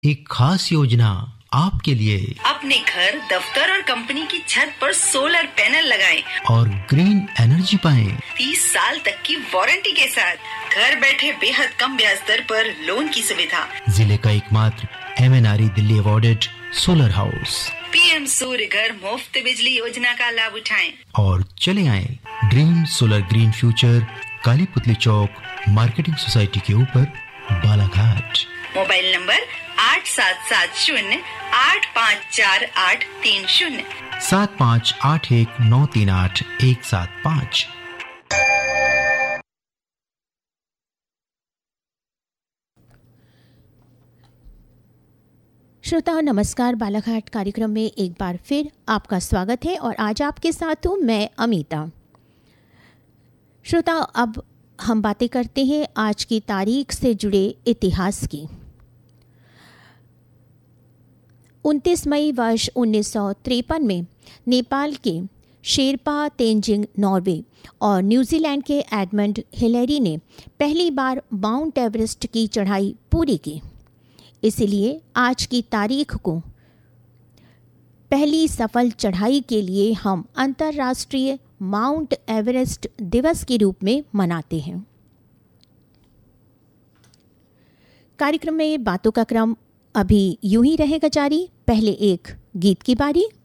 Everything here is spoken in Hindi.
एक खास योजना आपके लिए। अपने घर, दफ्तर और कंपनी की छत पर सोलर पैनल लगाएं और ग्रीन एनर्जी पाएं। 30 साल तक की वारंटी के साथ घर बैठे बेहद कम ब्याज दर पर लोन की सुविधा। जिले का एकमात्र MNRE Delhi awarded solar house. PM सूर्य घर मुफ्त बिजली योजना का लाभ उठाएं और चले आए ड्रीम सोलर ग्रीन फ्यूचर, काली पुतली चौक, मार्केटिंग सोसाइटी के ऊपर, बालाघाट। Mobile number 8770854830 7581938175। श्रोताओं नमस्कार, बालाघाट कार्यक्रम में एक बार फिर आपका स्वागत है और आज आपके साथ हूँ मैं अमीता। श्रोताओं, अब हम बातें करते हैं आज की तारीख से जुड़े इतिहास की। 29 मई वर्ष 1953 में नेपाल के शेरपा तेंजिंग नॉर्वे और न्यूजीलैंड के एडमंड हिलेरी ने पहली बार माउंट एवरेस्ट की चढ़ाई पूरी की। इसलिए आज की तारीख को पहली सफल चढ़ाई के लिए हम अंतर्राष्ट्रीय माउंट एवरेस्ट दिवस के रूप में मनाते हैं। कार्यक्रम में बातों का क्रम अभी यूं ही रहेगा जारी। पहले एक गीत की बारी।